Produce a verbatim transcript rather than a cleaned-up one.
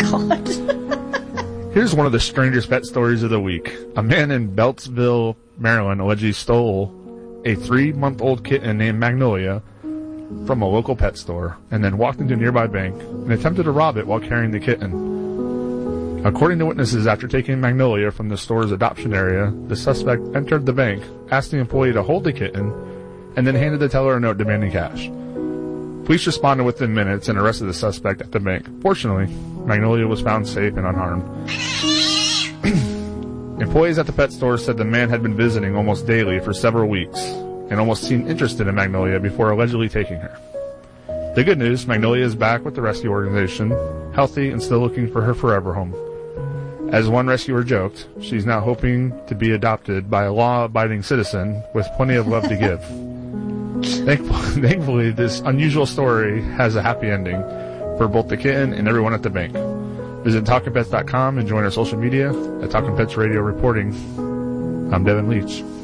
God. Here's one of the strangest pet stories of the week. A man in Beltsville, Maryland, allegedly stole a three-month-old kitten named Magnolia from a local pet store and then walked into a nearby bank and attempted to rob it while carrying the kitten. According to witnesses, after taking Magnolia from the store's adoption area, the suspect entered the bank, asked the employee to hold the kitten, and then handed the teller a note demanding cash. Police responded within minutes and arrested the suspect at the bank. Fortunately, Magnolia was found safe and unharmed. Employees at the pet store said the man had been visiting almost daily for several weeks and almost seemed interested in Magnolia before allegedly taking her. The good news, Magnolia is back with the rescue organization, healthy and still looking for her forever home. As one rescuer joked, she's now hoping to be adopted by a law-abiding citizen with plenty of love to give. Thankfully, thankfully, this unusual story has a happy ending for both the kitten and everyone at the bank. Visit talking pets dot com and join our social media at Talking Pets Radio reporting. I'm Devin Leach.